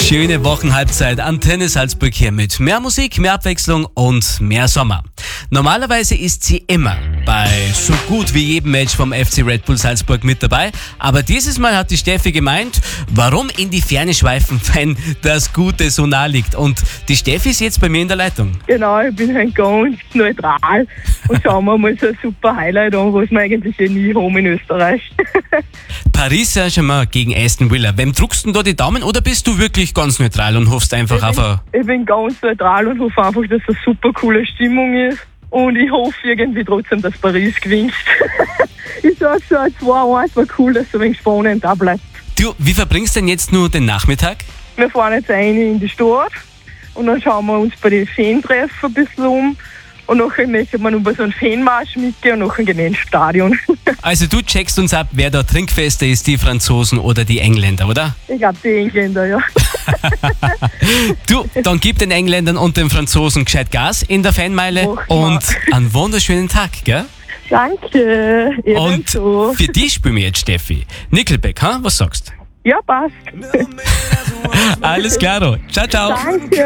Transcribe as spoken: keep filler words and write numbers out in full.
Schöne Wochenhalbzeit. Antenne Salzburg hier mit mehr Musik, mehr Abwechslung und mehr Sommer. Normalerweise ist sie immer bei so gut wie jedem Match vom F C Red Bull Salzburg mit dabei. Aber dieses Mal hat die Steffi gemeint, warum in die Ferne schweifen, wenn das Gute so nah liegt. Und die Steffi ist jetzt bei mir in der Leitung. Genau, ich bin halt ganz neutral und schauen wir mal so ein super Highlight an, was wir eigentlich eh nie haben in Österreich. Paris Saint-Germain gegen Aston Villa. Wem druckst du denn da die Daumen oder bist du wirklich ganz neutral und hoffst einfach ich auf bin, ein... ich bin ganz neutral und hoffe einfach, dass es eine super coole Stimmung ist. Und ich hoffe irgendwie trotzdem, dass Paris gewinnt. Ich sage so, ein zwei eins war cool, dass es ein wenig spannend da bleibt. Du, wie verbringst du denn jetzt nur den Nachmittag? Wir fahren jetzt rein in die Stadt und dann schauen wir uns bei den Fantreffen ein bisschen um. Und nachher möchten wir noch bei so einem Fanmarsch mitgehen und nachher gehen wir ins Stadion. Also du checkst uns ab, wer da trinkfester ist, die Franzosen oder die Engländer, oder? Ich glaube, die Engländer, ja. Du, dann gib den Engländern und den Franzosen gescheit Gas in der Fanmeile Mach mal. und einen wunderschönen Tag, gell? Danke. Und Ebenso. für dich spielen wir jetzt, Steffi. Nickelback, ha? Was sagst Ja, passt. Alles klaro. Ciao, ciao. Danke.